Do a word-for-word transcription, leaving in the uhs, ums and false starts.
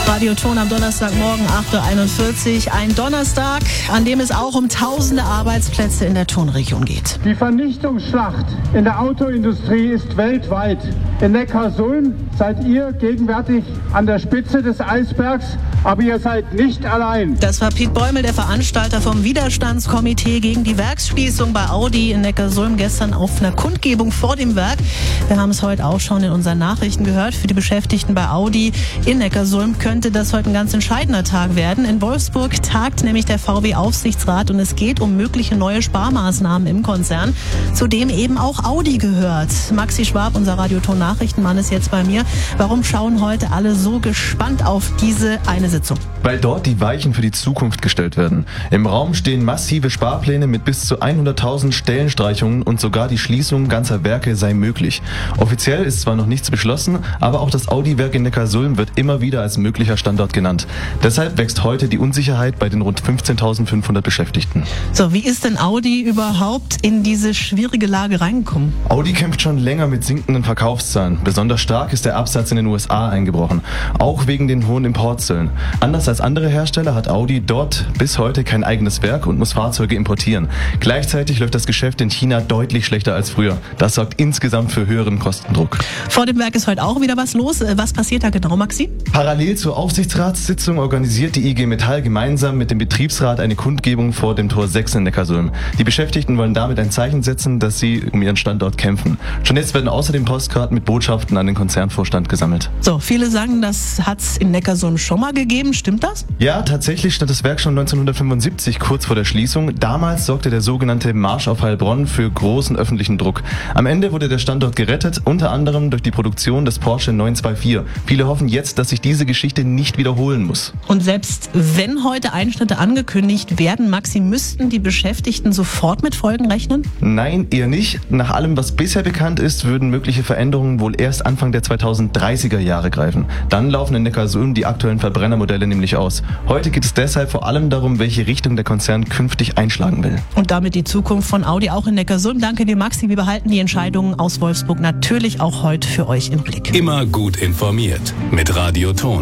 Radio Ton am Donnerstagmorgen, acht Uhr einundvierzig. Ein Donnerstag, an dem es auch um tausende Arbeitsplätze in der Tonregion geht. Die Vernichtungsschlacht in der Autoindustrie ist weltweit. In Neckarsulm seid ihr gegenwärtig an der Spitze des Eisbergs, aber ihr seid nicht allein. Das war Piet Bäumel, der Veranstalter vom Widerstandskomitee gegen die Werksschließung bei Audi in Neckarsulm, gestern auf einer Kundgebung vor dem Werk. Wir haben es heute auch schon in unseren Nachrichten gehört. Für die Beschäftigten bei Audi in Neckarsulm könnte das heute ein ganz entscheidender Tag werden. In Wolfsburg tagt nämlich der V W-Aufsichtsrat und es geht um mögliche neue Sparmaßnahmen im Konzern, zu dem eben auch Audi gehört. Maxi Schwab, unser Radio Ton Nachrichtenmann, ist jetzt bei mir. Warum schauen heute alle so gespannt auf diese eine Sitzung? Weil dort die Weichen für die Zukunft gestellt werden. Im Raum stehen massive Sparpläne mit bis zu hunderttausend Stellenstreichungen und sogar die Schließung ganzer Werke sei möglich. Offiziell ist zwar noch nichts beschlossen, aber auch das Audi-Werk in Neckarsulm wird immer wieder als möglicher Standort genannt. Deshalb wächst heute die Unsicherheit bei den rund fünfzehntausendfünfhundert Beschäftigten. So, wie ist denn Audi überhaupt in diese schwierige Lage reingekommen? Audi kämpft schon länger mit sinkenden Verkaufszahlen. Besonders stark ist der Absatz in den U S A eingebrochen, auch wegen den hohen Importzöllen. Anders als andere Hersteller hat Audi dort bis heute kein eigenes Werk und muss Fahrzeuge importieren. Gleichzeitig läuft das Geschäft in China deutlich schlechter als früher. Das sorgt insgesamt für höheren Kostendruck. Vor dem Werk ist heute auch wieder was los. Was passiert da genau, Maxi? Parallel zur Aufsichtsratssitzung organisiert die I G Metall gemeinsam mit dem Betriebsrat eine Kundgebung vor dem Tor sechs in Neckarsulm. Die Beschäftigten wollen damit ein Zeichen setzen, dass sie um ihren Standort kämpfen. Schon jetzt werden außerdem Postkarten mit Botschaften an den Konzernvorstand gesammelt. So, viele sagen, das hat es in Neckarsulm schon mal gegeben. Stimmt das? Ja, tatsächlich stand das Werk schon neunzehnhundertfünfundsiebzig kurz vor der Schließung. Damals sorgte der sogenannte Marsch auf Heilbronn für großen öffentlichen Druck. Am Ende wurde der Standort gerettet, unter anderem durch die Produktion des Porsche neun zwei vier. Viele hoffen jetzt, dass sich diese Geschichte nicht wiederholen muss. Und selbst wenn heute Einschnitte angekündigt werden, Maxi, müssten die Beschäftigten sofort mit Folgen rechnen? Nein, eher nicht. Nach allem, was bisher bekannt ist, würden mögliche Veränderungen wohl erst Anfang der zweitausenddreißiger Jahre greifen. Dann laufen in Neckarsulm die aktuellen Verbrennermodelle nämlich aus. Heute geht es deshalb vor allem darum, welche Richtung der Konzern künftig einschlagen will. Und damit die Zukunft von Audi auch in Neckarsulm. Danke dir, Maxi. Wir behalten die Entscheidungen aus Wolfsburg natürlich auch heute für euch im Blick. Immer gut informiert mit Radio Ton.